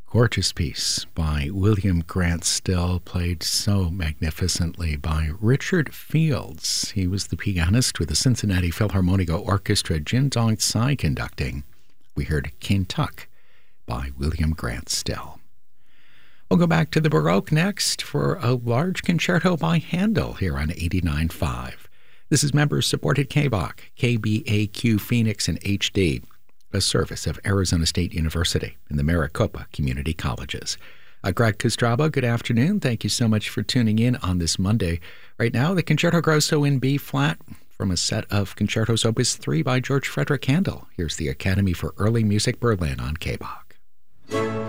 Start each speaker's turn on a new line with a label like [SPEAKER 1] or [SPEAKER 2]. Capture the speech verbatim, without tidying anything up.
[SPEAKER 1] Gorgeous piece by William Grant Still, played so magnificently by Richard Fields. He was the pianist with the Cincinnati Philharmonic Orchestra, Jin Dong Tsai conducting. We heard Kentuck by William Grant Still. We'll go back to the Baroque next for a large concerto by Handel here on eighty-nine point five. This is member-supported K B O C, K B A Q Phoenix and H D, a service of Arizona State University and the Maricopa Community Colleges. Uh, Greg Kostraba, good afternoon. Thank you so much for tuning in on this Monday. Right now, the Concerto Grosso in B-flat from a set of concertos Opus three by George Frederick Handel. Here's the Academy for Early Music Berlin on K B O C.